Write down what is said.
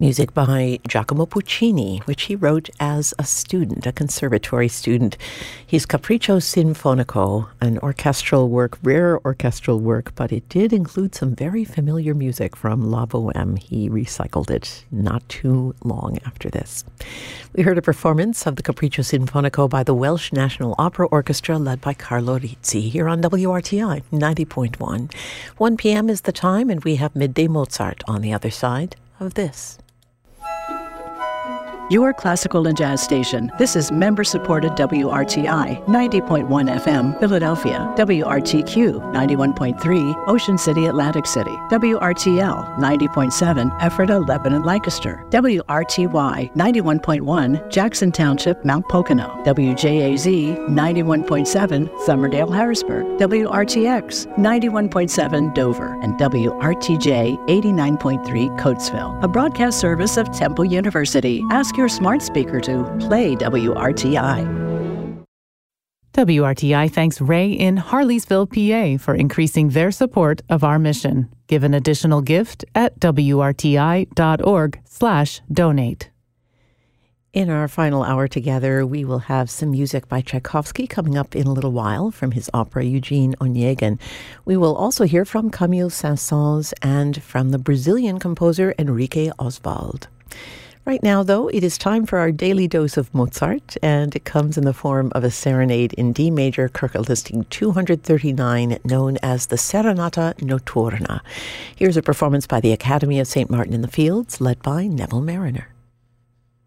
Music by Giacomo Puccini, which he wrote as a student, a conservatory student. His Capriccio Sinfonico, an orchestral work, rare orchestral work, but it did include some very familiar music from La Boheme. He recycled it not too long after this. We heard a performance of the Capriccio Sinfonico by the Welsh National Opera Orchestra, led by Carlo Rizzi, here on WRTI 90.1. 1 p.m. is the time, and we have Midday Mozart on the other side of this. Your classical and jazz station. This is member-supported WRTI 90.1 FM, Philadelphia, WRTQ 91.3, Ocean City, Atlantic City, WRTL 90.7, Ephrata, Lebanon, Lancaster, WRTY 91.1, Jackson Township, Mount Pocono, WJAZ 91.7, Somerdale, Harrisburg, WRTX 91.7, Dover, and WRTJ 89.3, Coatesville. A broadcast service of Temple University. Ask your smart speaker to play WRTI. WRTI thanks Ray in Harleysville, PA for increasing their support of our mission. Give an additional gift at wrti.org/donate. In our final hour together, we will have some music by Tchaikovsky coming up in a little while from his opera Eugene Onegin. We will also hear from Camille Saint-Saëns and from the Brazilian composer Enrique Oswald. Right now, though, it is time for our daily dose of Mozart, and it comes in the form of a serenade in D major, Köchel listing 239, known as the Serenata Notturna. Here's a performance by the Academy of St. Martin in the Fields, led by Neville Mariner.